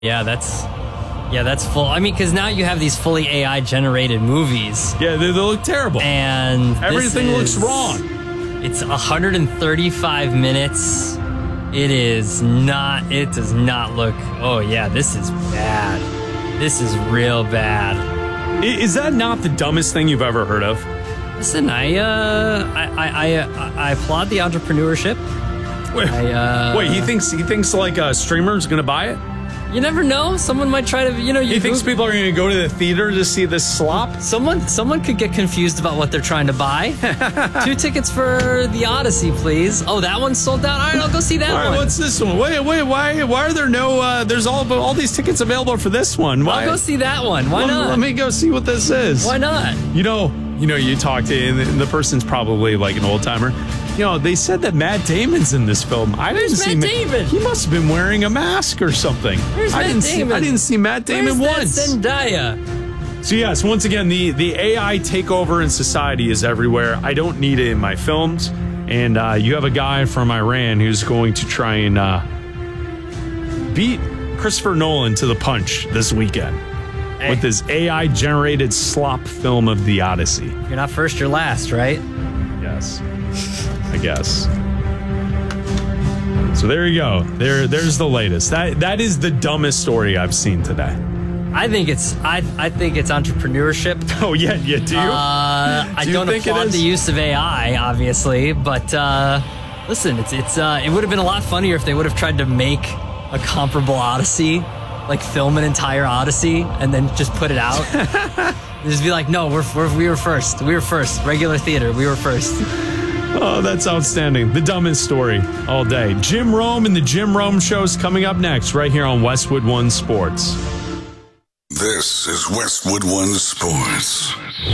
Yeah, that's full. I mean, because now you have these fully AI generated movies. Yeah, they look terrible. And everything looks wrong. It's 135 minutes. It does not look, oh yeah, this is bad. This is real bad. Is that not the dumbest thing you've ever heard of? Listen, I applaud the entrepreneurship. Wait, he thinks like a streamer's gonna buy it? You never know. Someone might try to, He thinks people are going to go to the theater to see this slop? Someone could get confused about what they're trying to buy. 2 tickets for the Odyssey, please. Oh, that one's sold out. All right, I'll go see that one. All right, what's this one? Wait, why are there no, there's all these tickets available for this one? Why? I'll go see that one. Why not? Let me go see what this is. Why not? You talk to, and the person's probably like an old timer. They said that Matt Damon's in this film. I didn't see Matt Damon? He must have been wearing a mask or something. I didn't see Matt Damon once. Zendaya? So yes, once again, the AI takeover in society is everywhere. I don't need it in my films. And you have a guy from Iran who's going to try and beat Christopher Nolan to the punch this weekend with his AI-generated slop film of The Odyssey. You're not first, you're last, right? Yes. I guess. So there you go. There's the latest. That is the dumbest story I've seen today. I think it's entrepreneurship. Oh yeah, do you? I don't applaud the use of AI, obviously, but listen, it would have been a lot funnier if they would have tried to make a comparable Odyssey, like film an entire Odyssey and then just put it out. Just be like, no, we were first. We were first. Regular theater, we were first. Oh, that's outstanding. The dumbest story all day. Jim Rome and the Jim Rome Show's coming up next, right here on Westwood One Sports. This is Westwood One Sports.